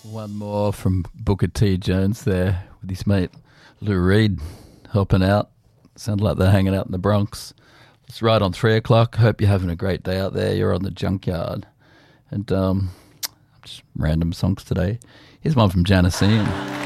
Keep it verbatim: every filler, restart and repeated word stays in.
One more from Booker T. Jones there with his mate Lou Reed helping out. Sounds like they're hanging out in the Bronx. It's right on three o'clock. Hope you're having a great day out there. You're on the Junkyard. And um, just random songs today. Here's one from Janisine.